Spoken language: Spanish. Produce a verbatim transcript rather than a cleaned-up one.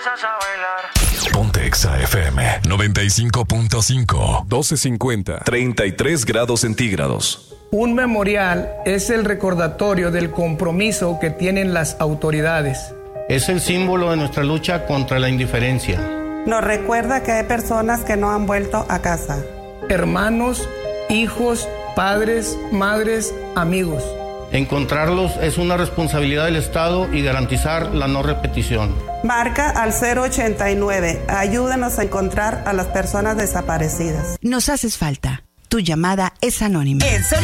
empiezas a bailar. Ponte Exa F M noventa y cinco punto cinco. doce cincuenta. treinta y tres grados centígrados. Un memorial es el recordatorio del compromiso que tienen las autoridades. Es el símbolo de nuestra lucha contra la indiferencia. Nos recuerda que hay personas que no han vuelto a casa. Hermanos, hijos, padres, madres, amigos. Encontrarlos es una responsabilidad del Estado y garantizar la no repetición. Marca al cero ochenta y nueve. Ayúdanos a encontrar a las personas desaparecidas. Nos haces falta. Tu llamada es anónima. En